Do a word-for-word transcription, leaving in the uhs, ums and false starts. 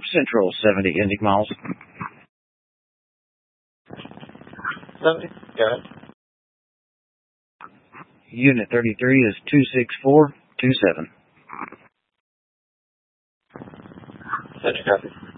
Central seventy Indy miles. seventy, got it. Unit thirty-three is two six four two seven. Such a copy.